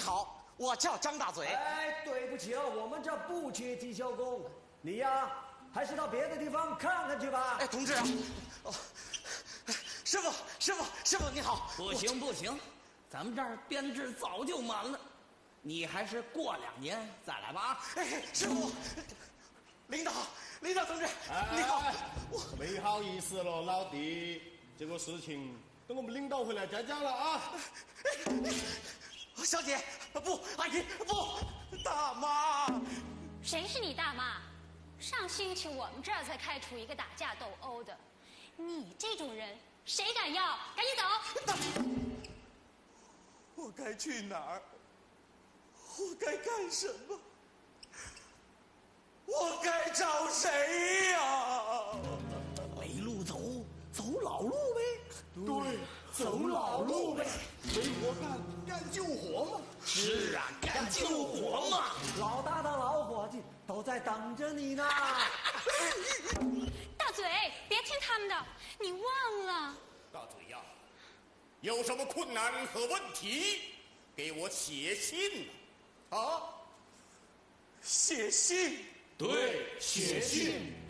好，我叫张大嘴。 哎，对不起了，我们这不缺体校工，你呀，还是到别的地方看看去吧。 哎，同志啊，哦，师傅你好。 不行，咱们这儿编制早就满了，你还是过2年再来吧啊！ 哎，师傅，领导同志，你好。 没好意思了，老弟，这个事情等我们领导回来再讲了啊。 小姐，不，阿姨不，大妈。 谁是你大妈？上星期我们这儿才开除一个打架斗殴的，你这种人谁敢要？赶紧走！ 我该去哪儿？我该干什么？我该找谁呀？ 没路走，走老路呗。 对，走老路呗。没活干救活嘛。 是啊，干救活嘛。 老大的老伙计都在等着你呢。 大嘴，别听他们的，你忘了。 大嘴呀，有什么困难和问题，给我写信啊！ 写信？ 对，写信。